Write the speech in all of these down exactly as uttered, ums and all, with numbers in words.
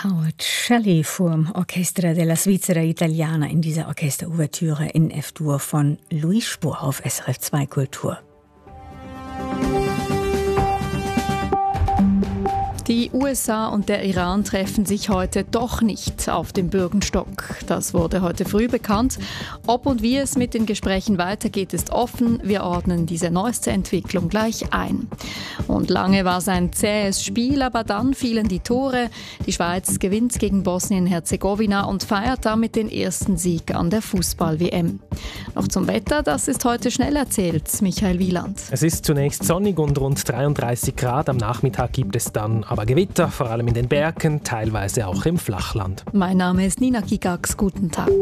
Howard Shelley vom Orchestra della Svizzera Italiana in dieser Orchesterouvertüre in F-Dur von Louis Spohr auf S R F zwei Kultur. Die U S A und der Iran treffen sich heute doch nicht auf dem Bürgenstock. Das wurde heute früh bekannt. Ob und wie es mit den Gesprächen weitergeht, ist offen. Wir ordnen diese neueste Entwicklung gleich ein. Und lange war es ein zähes Spiel, aber dann fielen die Tore. Die Schweiz gewinnt gegen Bosnien-Herzegowina und feiert damit den ersten Sieg an der Fußball-W M. Noch zum Wetter, das ist heute schnell erzählt. Michael Wieland. Es ist zunächst sonnig und rund dreiunddreißig Grad. Am Nachmittag gibt es dann aber Gewitter, vor allem in den Bergen, teilweise auch im Flachland. Mein Name ist Nina Gigax. Guten Tag.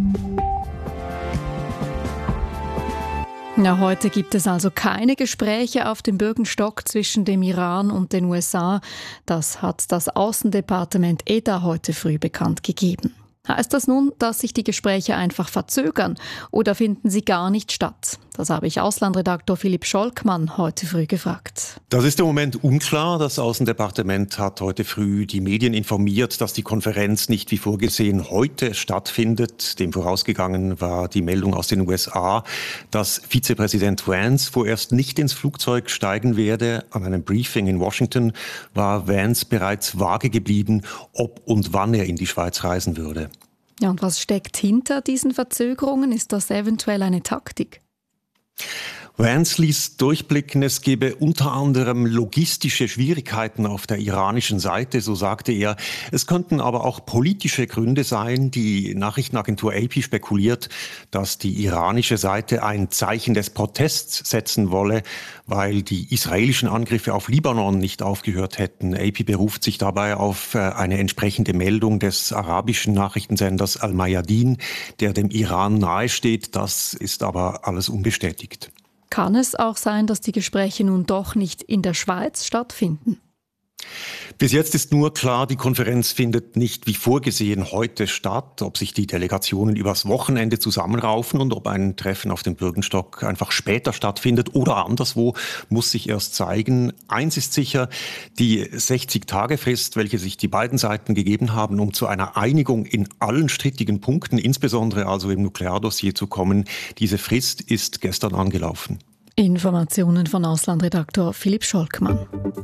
Ja, heute gibt es also keine Gespräche auf dem Bürgenstock zwischen dem Iran und den U S A. Das hat das Außendepartement E D A heute früh bekannt gegeben. Heißt das nun, dass sich die Gespräche einfach verzögern oder finden sie gar nicht statt? Das habe ich Auslandredaktor Philipp Scholkmann heute früh gefragt. Das ist im Moment unklar. Das Außendepartement hat heute früh die Medien informiert, dass die Konferenz nicht wie vorgesehen heute stattfindet. Dem vorausgegangen war die Meldung aus den U S A, dass Vizepräsident Vance vorerst nicht ins Flugzeug steigen werde. An einem Briefing in Washington war Vance bereits vage geblieben, ob und wann er in die Schweiz reisen würde. Ja, und was steckt hinter diesen Verzögerungen? Ist das eventuell eine Taktik? Vance ließ durchblicken, es gebe unter anderem logistische Schwierigkeiten auf der iranischen Seite, so sagte er. Es könnten aber auch politische Gründe sein. Die Nachrichtenagentur A P spekuliert, dass die iranische Seite ein Zeichen des Protests setzen wolle, weil die israelischen Angriffe auf Libanon nicht aufgehört hätten. A P beruft sich dabei auf eine entsprechende Meldung des arabischen Nachrichtensenders Al-Mayadin, der dem Iran nahesteht. Das ist aber alles unbestätigt. Kann es auch sein, dass die Gespräche nun doch nicht in der Schweiz stattfinden? Bis jetzt ist nur klar, die Konferenz findet nicht wie vorgesehen heute statt. Ob sich die Delegationen übers Wochenende zusammenraufen und ob ein Treffen auf dem Bürgenstock einfach später stattfindet oder anderswo, muss sich erst zeigen. Eins ist sicher, die sechzig-Tage-Frist, welche sich die beiden Seiten gegeben haben, um zu einer Einigung in allen strittigen Punkten, insbesondere also im Nukleardossier zu kommen, diese Frist ist gestern angelaufen. Informationen von Auslandredaktor Philipp Scholkmann.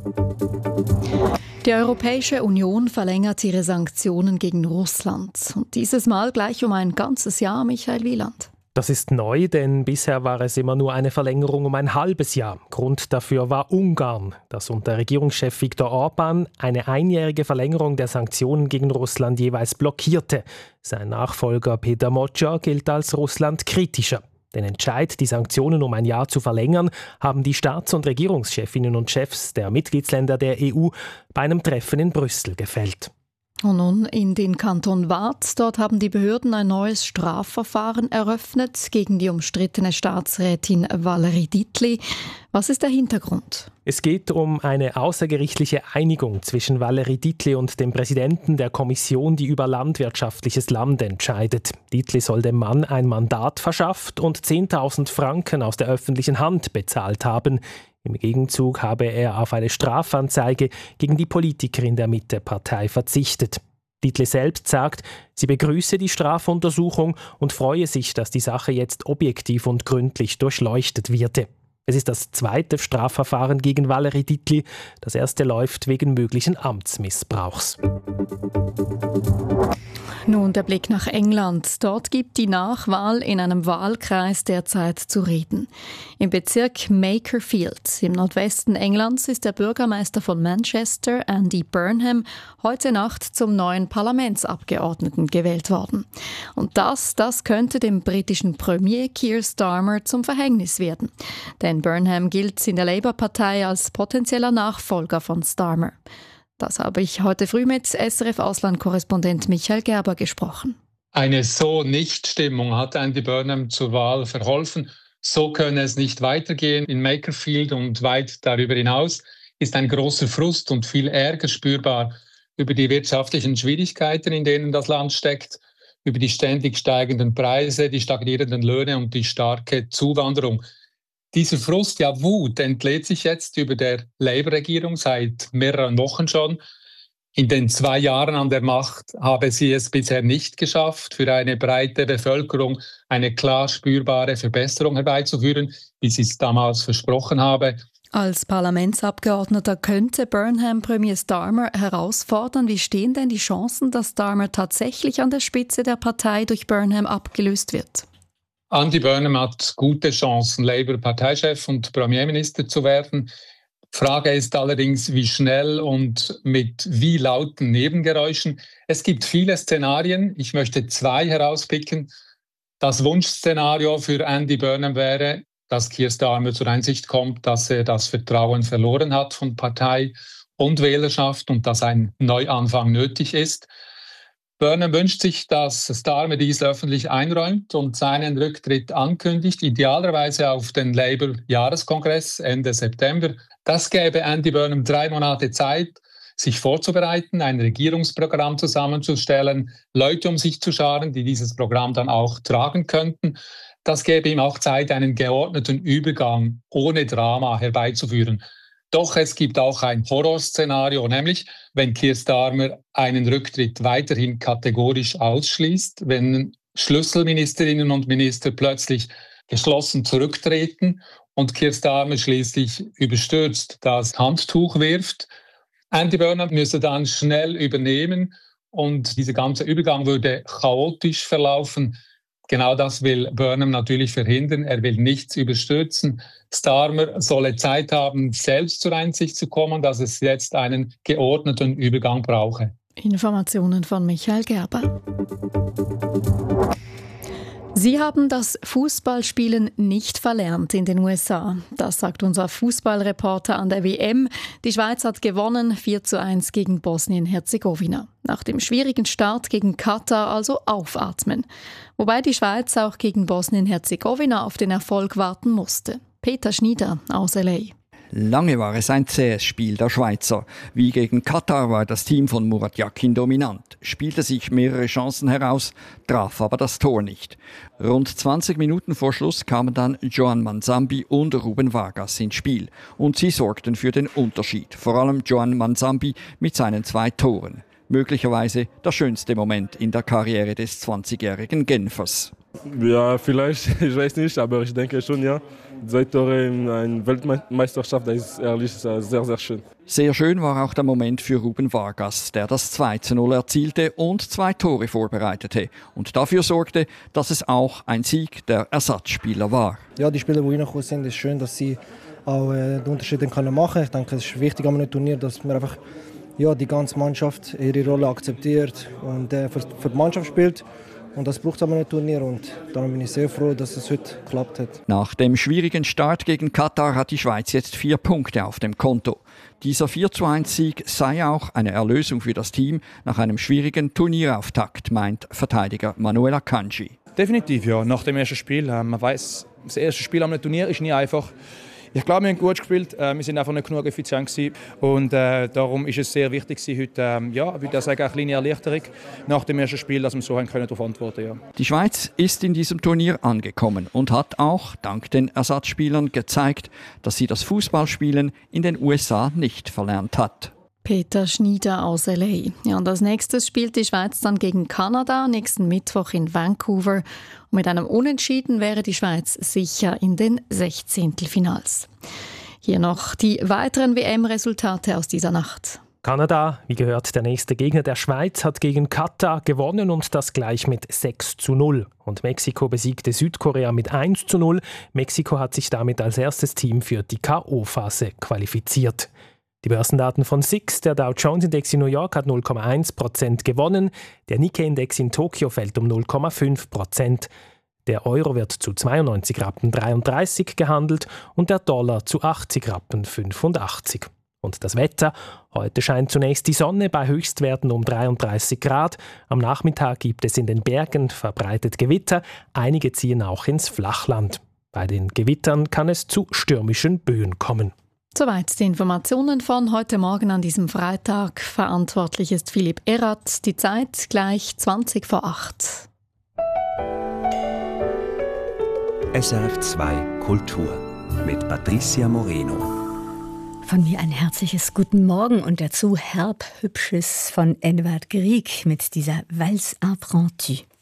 Die Europäische Union verlängert ihre Sanktionen gegen Russland. Und dieses Mal gleich um ein ganzes Jahr, Michael Wieland. Das ist neu, denn bisher war es immer nur eine Verlängerung um ein halbes Jahr. Grund dafür war Ungarn, das unter Regierungschef Viktor Orbán eine einjährige Verlängerung der Sanktionen gegen Russland jeweils blockierte. Sein Nachfolger Peter Mocsa gilt als Russland-kritischer. Den Entscheid, die Sanktionen um ein Jahr zu verlängern, haben die Staats- und Regierungschefinnen und Chefs der Mitgliedsländer der E U bei einem Treffen in Brüssel gefällt. Und nun in den Kanton Waadt. Dort haben die Behörden ein neues Strafverfahren eröffnet gegen die umstrittene Staatsrätin Valérie Dietli. Was ist der Hintergrund? Es geht um eine außergerichtliche Einigung zwischen Valérie Dietli und dem Präsidenten der Kommission, die über landwirtschaftliches Land entscheidet. Dietli soll dem Mann ein Mandat verschafft und zehntausend Franken aus der öffentlichen Hand bezahlt haben. Im Gegenzug habe er auf eine Strafanzeige gegen die Politikerin der Mitte-Partei verzichtet. Dietli selbst sagt, sie begrüße die Strafuntersuchung und freue sich, dass die Sache jetzt objektiv und gründlich durchleuchtet werde. Es ist das zweite Strafverfahren gegen Valérie Dietli. Das erste läuft wegen möglichen Amtsmissbrauchs. Nun der Blick nach England. Dort gibt die Nachwahl in einem Wahlkreis derzeit zu reden. Im Bezirk Makerfield im Nordwesten Englands ist der Bürgermeister von Manchester, Andy Burnham, heute Nacht zum neuen Parlamentsabgeordneten gewählt worden. Und das, das könnte dem britischen Premier Keir Starmer zum Verhängnis werden. Denn Burnham gilt in der Labour-Partei als potenzieller Nachfolger von Starmer. Das habe ich heute früh mit S R F-Auslandkorrespondent Michael Gerber gesprochen. Eine So-Nicht-Stimmung hat Andy Burnham zur Wahl verholfen. So könne es nicht weitergehen. In Makerfield und weit darüber hinaus ist ein großer Frust und viel Ärger spürbar über die wirtschaftlichen Schwierigkeiten, in denen das Land steckt, über die ständig steigenden Preise, die stagnierenden Löhne und die starke Zuwanderung. Dieser Frust, ja Wut, entlädt sich jetzt über der Labour-Regierung seit mehreren Wochen schon. In den zwei Jahren an der Macht habe sie es bisher nicht geschafft, für eine breite Bevölkerung eine klar spürbare Verbesserung herbeizuführen, wie sie es damals versprochen habe. Als Parlamentsabgeordneter könnte Burnham Premier Starmer herausfordern. Wie stehen denn die Chancen, dass Starmer tatsächlich an der Spitze der Partei durch Burnham abgelöst wird? Andy Burnham hat gute Chancen, Labour-Parteichef und Premierminister zu werden. Frage ist allerdings, wie schnell und mit wie lauten Nebengeräuschen. Es gibt viele Szenarien. Ich möchte zwei herauspicken. Das Wunschszenario für Andy Burnham wäre, dass Keir Starmer zur Einsicht kommt, dass er das Vertrauen verloren hat von Partei und Wählerschaft und dass ein Neuanfang nötig ist. Burnham wünscht sich, dass Starmer dies öffentlich einräumt und seinen Rücktritt ankündigt, idealerweise auf den Labour-Jahreskongress Ende September. Das gäbe Andy Burnham drei Monate Zeit, sich vorzubereiten, ein Regierungsprogramm zusammenzustellen, Leute um sich zu scharen, die dieses Programm dann auch tragen könnten. Das gäbe ihm auch Zeit, einen geordneten Übergang ohne Drama herbeizuführen. Doch es gibt auch ein Horrorszenario, nämlich wenn Keir Starmer einen Rücktritt weiterhin kategorisch ausschließt, wenn Schlüsselministerinnen und Minister plötzlich geschlossen zurücktreten und Keir Starmer schließlich überstürzt das Handtuch wirft. Andy Burnham müsse dann schnell übernehmen und dieser ganze Übergang würde chaotisch verlaufen. Genau das will Burnham natürlich verhindern. Er will nichts überstürzen. Starmer solle Zeit haben, selbst zur Einsicht zu kommen, dass es jetzt einen geordneten Übergang brauche. Informationen von Michael Gerber. Sie haben das Fußballspielen nicht verlernt in den U S A. Das sagt unser Fußballreporter an der W M. Die Schweiz hat gewonnen, vier zu eins gegen Bosnien-Herzegowina. Nach dem schwierigen Start gegen Katar also aufatmen. Wobei die Schweiz auch gegen Bosnien-Herzegowina auf den Erfolg warten musste. Peter Schnieder aus L A. Lange war es ein zähes Spiel der Schweizer. Wie gegen Katar war das Team von Murat Yakin dominant, spielte sich mehrere Chancen heraus, traf aber das Tor nicht. Rund zwanzig Minuten vor Schluss kamen dann Joan Manzambi und Ruben Vargas ins Spiel. Und sie sorgten für den Unterschied, vor allem Joan Manzambi mit seinen zwei Toren. Möglicherweise der schönste Moment in der Karriere des zwanzigjährigen Genfers. Ja, vielleicht, ich weiß nicht, aber ich denke schon, ja. Zwei Tore in einer Weltmeisterschaft, das ist ehrlich sehr, sehr schön. Sehr schön war auch der Moment für Ruben Vargas, der das zwei zu null erzielte und zwei Tore vorbereitete und dafür sorgte, dass es auch ein Sieg der Ersatzspieler war. Ja, die Spieler, die reingekommen sind, ist schön, dass sie auch äh, den Unterschied machen können. Ich denke, es ist wichtig an einem Turnier, dass man einfach ja, die ganze Mannschaft ihre Rolle akzeptiert und äh, für, für die Mannschaft spielt. Und das braucht es aber ein Turnier und darum bin ich sehr froh, dass es heute geklappt hat. Nach dem schwierigen Start gegen Katar hat die Schweiz jetzt vier Punkte auf dem Konto. Dieser vier zu eins Sieg sei auch eine Erlösung für das Team nach einem schwierigen Turnierauftakt, meint Verteidiger Manuel Akanji. Definitiv, ja. Nach dem ersten Spiel. Äh, man weiss, das erste Spiel am Turnier ist nie einfach. Ich glaube, wir haben gut gespielt. Wir sind einfach nicht genug effizient gewesen. Und äh, darum ist es sehr wichtig, heute, ähm, ja, ich würde sagen, eine kleine Erleichterung nach dem ersten Spiel, dass wir so haben können darauf antworten. Ja. Die Schweiz ist in diesem Turnier angekommen und hat auch dank den Ersatzspielern gezeigt, dass sie das Fußballspielen in den U S A nicht verlernt hat. Peter Schnieder aus L A. Ja, und als nächstes spielt die Schweiz dann gegen Kanada nächsten Mittwoch in Vancouver. Und mit einem Unentschieden wäre die Schweiz sicher in den Sechzehntelfinals. Hier noch die weiteren W M-Resultate aus dieser Nacht. Kanada, wie gehört der nächste Gegner der Schweiz, hat gegen Katar gewonnen und das gleich mit sechs zu null. Und Mexiko besiegte Südkorea mit eins zu null. Mexiko hat sich damit als erstes Team für die K O-Phase qualifiziert. Die Börsendaten von S I X, der Dow Jones-Index in New York hat null Komma eins Prozent gewonnen, der Nikkei-Index in Tokio fällt um null Komma fünf Prozent. Der Euro wird zu zweiundneunzig Rappen dreiunddreißig gehandelt und der Dollar zu achtzig Rappen fünfundachtzig. Und das Wetter? Heute scheint zunächst die Sonne bei Höchstwerten um dreiunddreißig Grad. Am Nachmittag gibt es in den Bergen verbreitet Gewitter, einige ziehen auch ins Flachland. Bei den Gewittern kann es zu stürmischen Böen kommen. Soweit die Informationen von heute Morgen an diesem Freitag. Verantwortlich ist Philipp Erath. Die Zeit gleich zwanzig vor acht. S R F zwei Kultur mit Patricia Moreno. Von mir ein herzliches Guten Morgen und dazu herb Hübsches von Edvard Grieg mit dieser Valse Apprentie.